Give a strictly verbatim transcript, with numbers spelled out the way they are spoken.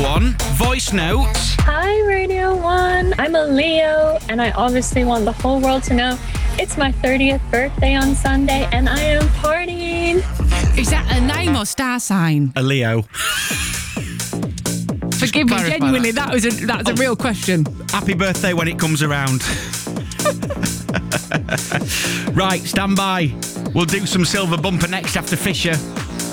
One voice notes. Hi, Radio One. I'm a Leo, and I obviously want the whole world to know it's my thirtieth birthday on Sunday, and I am partying. Is that a name or star sign? A Leo. Forgive me, clarify genuinely, that. that was a that's Oh. a real question. Happy birthday when it comes around. Right, stand by. We'll do some Silver Bumper next after Fisher.